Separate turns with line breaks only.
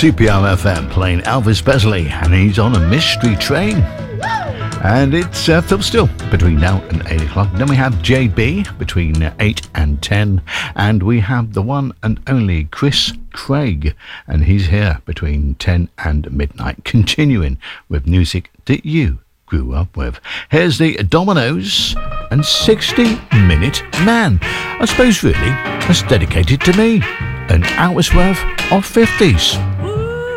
CPR FM playing Elvis Presley, and he's on a mystery train. And it's Phil Still between now and 8 o'clock. Then we have JB between 8 and 10. And we have the one and only Chris Craig, and he's here between 10 and midnight, continuing with music that you grew up with. Here's the Dominoes and 60-Minute Man. I suppose really that's dedicated to me. An hour's worth of 50s.